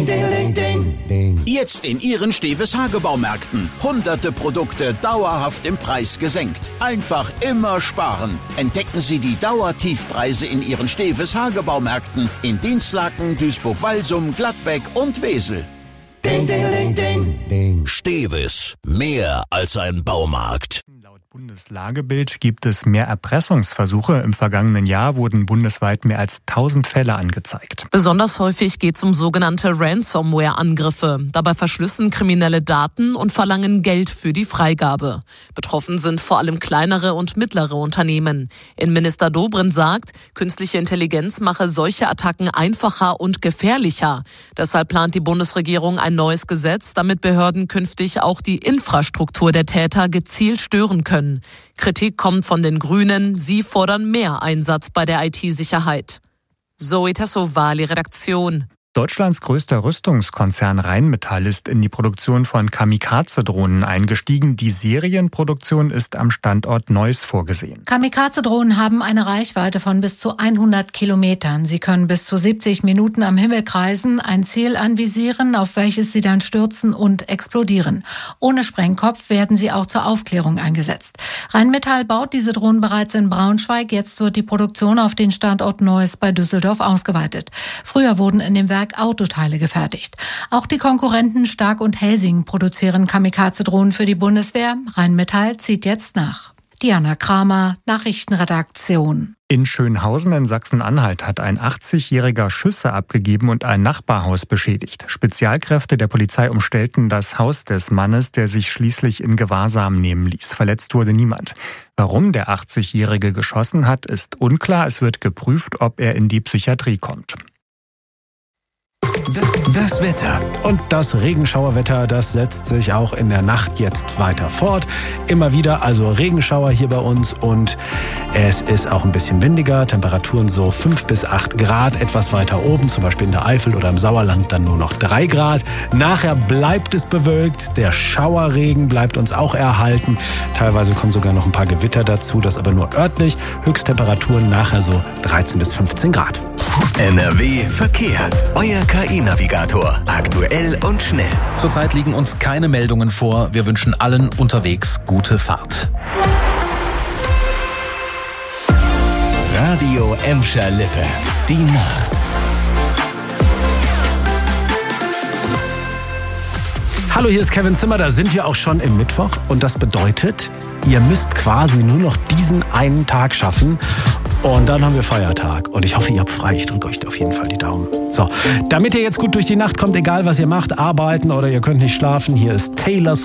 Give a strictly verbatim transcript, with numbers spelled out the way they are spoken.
Ding, ding, ding, ding, ding. Jetzt in Ihren Steves Hagebaumärkten. Hunderte Produkte dauerhaft im Preis gesenkt. Einfach immer sparen. Entdecken Sie die Dauertiefpreise in Ihren Steves Hagebaumärkten in Dinslaken, Duisburg-Walsum, Gladbeck und Wesel. Ding, ding, ding, ding, ding. Steves, mehr als ein Baumarkt. Laut Bundeslagebild gibt es mehr Erpressungsversuche. Im vergangenen Jahr wurden bundesweit mehr als tausend Fälle angezeigt. Besonders häufig geht es um sogenannte Ransomware-Angriffe. Dabei verschlüsseln Kriminelle Daten und verlangen Geld für die Freigabe. Betroffen sind vor allem kleinere und mittlere Unternehmen. Innenminister Dobrindt sagt, künstliche Intelligenz mache solche Attacken einfacher und gefährlicher. Deshalb plant die Bundesregierung ein neues Gesetz, damit Behörden künftig auch die Infrastruktur der Täter gezielt stören können. Kritik kommt von den Grünen. Sie fordern mehr Einsatz bei der I T-Sicherheit. Zoe Tassovali, Redaktion. Deutschlands größter Rüstungskonzern Rheinmetall ist in die Produktion von Kamikaze-Drohnen eingestiegen. Die Serienproduktion ist am Standort Neuss vorgesehen. Kamikaze-Drohnen haben eine Reichweite von bis zu hundert Kilometern. Sie können bis zu siebzig Minuten am Himmel kreisen, ein Ziel anvisieren, auf welches sie dann stürzen und explodieren. Ohne Sprengkopf werden sie auch zur Aufklärung eingesetzt. Rheinmetall baut diese Drohnen bereits in Braunschweig. Jetzt wird die Produktion auf den Standort Neuss bei Düsseldorf ausgeweitet. Früher wurden in dem Werk Autoteile gefertigt. Auch die Konkurrenten Stark und Helsing produzieren Kamikaze-Drohnen für die Bundeswehr. Rheinmetall zieht jetzt nach. Diana Kramer, Nachrichtenredaktion. In Schönhausen in Sachsen-Anhalt hat ein achtzigjähriger Schüsse abgegeben und ein Nachbarhaus beschädigt. Spezialkräfte der Polizei umstellten das Haus des Mannes, der sich schließlich in Gewahrsam nehmen ließ. Verletzt wurde niemand. Warum der achtzigjährige geschossen hat, ist unklar. Es wird geprüft, ob er in die Psychiatrie kommt. Das, das Wetter. Und das Regenschauerwetter, das setzt sich auch in der Nacht jetzt weiter fort. Immer wieder also Regenschauer hier bei uns und es ist auch ein bisschen windiger. Temperaturen so fünf bis acht Grad, etwas weiter oben, zum Beispiel in der Eifel oder im Sauerland dann nur noch drei Grad. Nachher bleibt es bewölkt, der Schauerregen bleibt uns auch erhalten. Teilweise kommen sogar noch ein paar Gewitter dazu, das aber nur örtlich. Höchsttemperaturen nachher so dreizehn bis fünfzehn Grad. N R W Verkehr. Euer K I-Navigator. Aktuell und schnell. Zurzeit liegen uns keine Meldungen vor. Wir wünschen allen unterwegs gute Fahrt. Radio Emscher Lippe. Die Nacht. Hallo, hier ist Kevin Zimmer, da sind wir auch schon im Mittwoch und das bedeutet, ihr müsst quasi nur noch diesen einen Tag schaffen und dann haben wir Feiertag und ich hoffe, ihr habt frei, ich drücke euch auf jeden Fall die Daumen. So, damit ihr jetzt gut durch die Nacht kommt, egal was ihr macht, arbeiten oder ihr könnt nicht schlafen, hier ist Taylor Swift.